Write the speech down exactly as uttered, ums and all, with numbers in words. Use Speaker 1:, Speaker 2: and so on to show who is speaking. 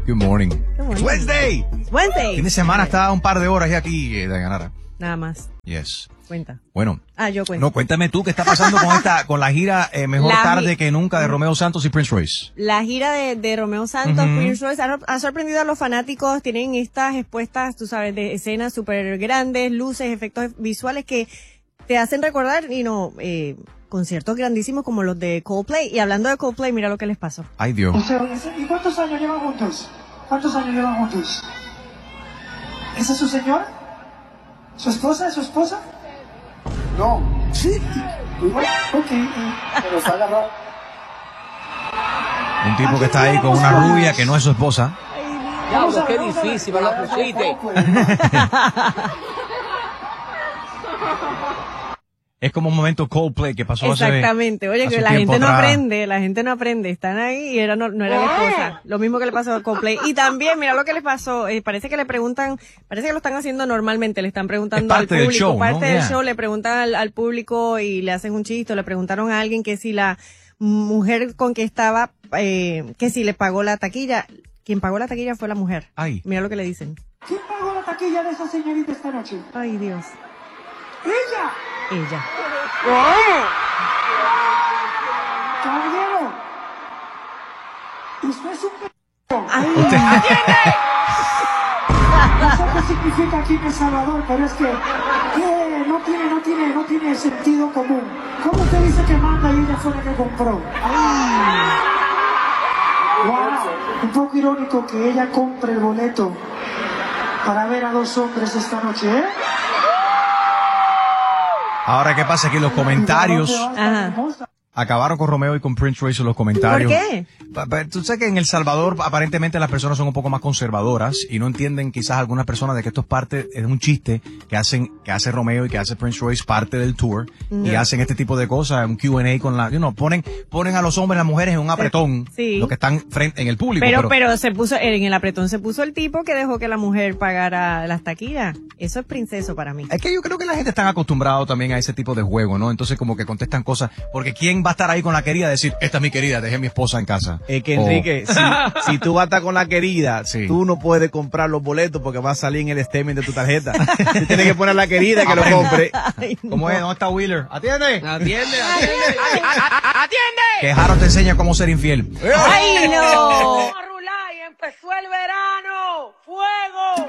Speaker 1: Good morning.
Speaker 2: Good morning.
Speaker 1: It's Wednesday.
Speaker 2: It's Wednesday.
Speaker 1: Fin de semana está un par de horas ya aquí, eh, Dayanara.
Speaker 2: Nada más.
Speaker 1: Yes.
Speaker 2: Cuenta.
Speaker 1: Bueno.
Speaker 2: Ah, yo cuento.
Speaker 1: No, cuéntame tú, ¿qué está pasando con esta, con la gira eh, Mejor
Speaker 2: La
Speaker 1: Tarde
Speaker 2: gi-
Speaker 1: que Nunca de Romeo Santos y Prince Royce?
Speaker 2: La gira de, de Romeo Santos,
Speaker 1: Ujú.
Speaker 2: Prince Royce, ha, ha sorprendido a los fanáticos. Tienen estas expuestas, tú sabes, de escenas súper grandes, luces, efectos visuales que te hacen recordar, y no, eh, conciertos grandísimos como los de Coldplay. Y hablando de Coldplay, mira lo que les pasó.
Speaker 1: Ay, Dios.
Speaker 3: O sea, ¿y cuántos años llevan juntos? ¿Cuántos años llevan juntos? ¿Esa es su señora? ¿Su esposa? ¿Es su esposa?
Speaker 4: No,
Speaker 3: Sí. Bueno, ok. eh,
Speaker 4: pero está agarrado.
Speaker 1: Un tipo que está ahí con una rubia que no es su esposa.
Speaker 3: vamos a
Speaker 5: Diablo, qué
Speaker 3: ver, vamos a ver.
Speaker 5: difícil me la pusiste.
Speaker 1: Es como un momento Coldplay que pasó hace...
Speaker 2: Exactamente. Oye,
Speaker 1: hace
Speaker 2: que
Speaker 1: un
Speaker 2: la
Speaker 1: tiempo
Speaker 2: gente no
Speaker 1: atrás.
Speaker 2: aprende, la gente no aprende. Están ahí y era, no, no era la esposa. Lo mismo que le pasó a Coldplay. Y también, mira lo que le pasó. Eh, parece que le preguntan, parece que lo están haciendo normalmente. Le están preguntando
Speaker 1: Es
Speaker 2: al
Speaker 1: parte del
Speaker 2: público,
Speaker 1: show,
Speaker 2: parte
Speaker 1: ¿no?
Speaker 2: del
Speaker 1: Yeah.
Speaker 2: show. Le preguntan al, al público y le hacen un chiste. Le preguntaron a alguien que si la mujer con que estaba, eh, que si le pagó la taquilla. Quien pagó la taquilla fue la mujer.
Speaker 1: Ay.
Speaker 2: Mira lo que le dicen.
Speaker 3: ¿Quién pagó la taquilla de esa señorita esta noche?
Speaker 2: Ay, Dios.
Speaker 3: ¡Ella!
Speaker 2: Ella.
Speaker 3: ¡Caballero! Usted es un p***.
Speaker 2: Ay,
Speaker 1: Usted-
Speaker 3: No sé qué significa aquí en El Salvador, pero es que eh, no tiene, no tiene, no tiene sentido común. ¿Cómo usted dice que manda y ella fue la que compró? Wow, un poco irónico que ella compre el boleto para ver a dos hombres esta noche, ¿eh?
Speaker 1: Ahora, ¿qué pasa? Que los comentarios
Speaker 2: Ajá.
Speaker 1: acabaron con Romeo y con Prince Royce en los comentarios.
Speaker 2: ¿Por qué?
Speaker 1: Pa- pa- Tú sabes que en El Salvador aparentemente las personas son un poco más conservadoras y no entienden quizás algunas personas de que esto es parte, es un chiste que hacen, que hace Romeo y que hace Prince Royce parte del tour y hacen este tipo de cosas, un Q and A con la, you know, ponen, ponen a los hombres y las mujeres en un apretón,
Speaker 2: Sí.
Speaker 1: los que están frente en el público.
Speaker 2: Pero, pero se puso, en el apretón se puso el tipo que dejó que la mujer pagara las taquillas. Eso es princeso para mí.
Speaker 1: Es que yo creo que la gente está acostumbrada también a ese tipo de juego, ¿no? Entonces como que contestan cosas, porque ¿quién va a estar ahí con la querida? Decir, esta es mi querida, dejé a mi esposa en casa.
Speaker 6: Es que,
Speaker 1: O-
Speaker 6: Enrique, si, si tú vas a estar con la querida,
Speaker 1: Sí.
Speaker 6: tú no puedes comprar los boletos porque va a salir en el statement de tu tarjeta. Tú tienes que poner a la querida que lo
Speaker 1: Aprende.
Speaker 6: compre.
Speaker 2: Ay, no.
Speaker 1: ¿Cómo es? ¿Dónde está Wheeler? ¡Atiende!
Speaker 5: Atiende, atiende. ¡Atiende!
Speaker 1: Que Harold te enseña cómo ser infiel.
Speaker 2: ¡Ay, no!
Speaker 5: Vamos a rular y empezó el verano. ¡Fuego!